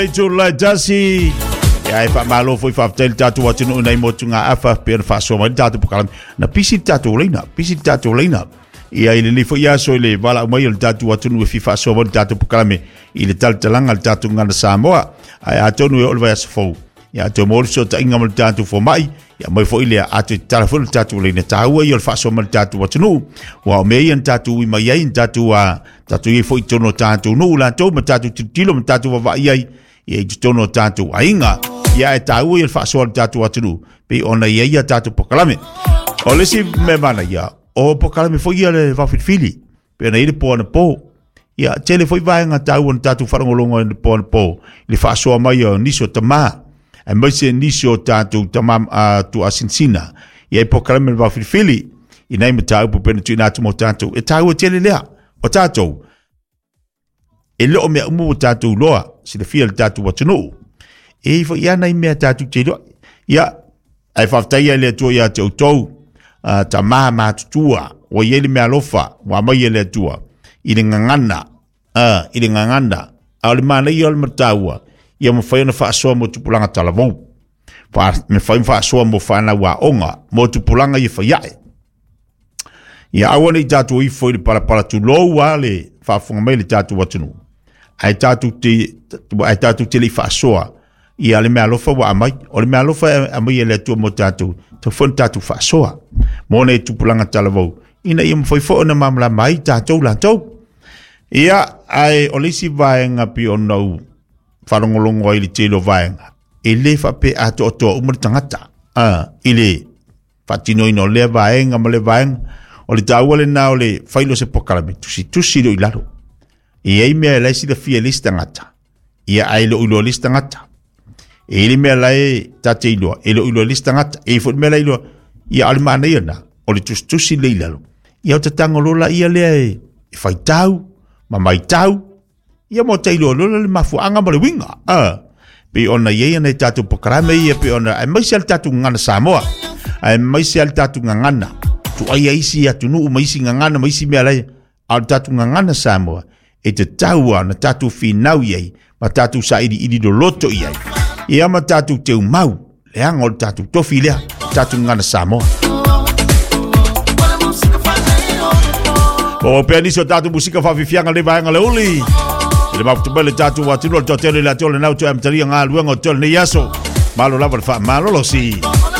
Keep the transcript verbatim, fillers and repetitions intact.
Tula Jasi. Ya fa malo foi fa tel tatu watu no nei motunga afa per fa so mai tatu pokalam na pisi tatu lena pisi tatu lena ia ile le foi aso ile vala mai el tatu watu no fi fa so mai tatu pokalam ile tal talanga tatu ngana Samoa ai atonu e olva asfo ya to mol so ta inga mal tatu fo mai ya mai fo ile atu telefon tatu lena taua ia fa so mai tatu watu no wa mai en tatu i mai en tatu wa tatu i foi tono tatu no la to ma tatu tilo ma tatu va ia ia tono tatu ainga ia e tau i fa so tatu atunu pe ona ia ia tatu pokalame o le si me mana ia o pokalame foi ia le va fili pe na ile po na po ia tele foi vai nga tau on tatu farangolongo le po na po le fa so mai o niso tama e mai se niso tatu tama tu asinsina ia pokalame va fili i nei me tau pe na tu na tu mo tatu e tau tele lea o tatu e lo me umu tatu loa si le fia tatu watunu e fo ia nei me tatu telo ia ai fa tai le to ia to to ta mama tua o ye le me alofa wa mai le tua i le ngangana a i le ngangana al mana i al matawa ia mo fa na fa so mo tupulanga talavou fa me fa fa so mo fa na wa onga mo tupulanga i fa ia ia awani tatu i fo le para para tu lo wa le fa funga mai le tatu watunu ai tatu te ai tatu te le fa soa ia le me alofa wa mai o le me alofa amai le tu mo tatu to fon tatu fa soa mo ne tu pulanga talavou ina ia foi fo na mamla mai tatu la tau ia ai olisi vaenga pi ono farongolongo ile te lo vaenga ele fa pe ato to umur tangata a ile fatino ino le vaenga mo le vaenga o le tau le na o le failo se pokalame tusi tusi lo ilaro ia i mea lai si da fia lista ngata. Ia ai lo ulo lista ngata. E ili mea lai tate iloa. E lo ulo lista ngata. E fot mea lai iloa. Ia alimana ia na. O le tus tusi le ilalo. Ia o tatanga lola ia lea e. E fai tau. Ma mai tau. Ia mo ta iloa lola le mafu anga ma le winga. Ah. Pe ona ia nei tatu pakarame ia pe ona. Ai maisi al tatu ngana Samoa. Ai maisi al tatu ngana. Tu ai aisi atu nuu maisi ngana maisi mea lai. Al tatu ngana Samoa. E te taua na tatu finau iei, ma tatu sa iri iri do loto iei. Ia ma tatu te umau, leanga o tatu tofi lea, tatu ngana Samoa. O pea niso tatu musika whawhiwhianga le vaenga le uli. Ile maputubele tatu watino le totele le atole nau tu amtaria ngā luenga o tole ne yaso. Malo lava le wha malolo si.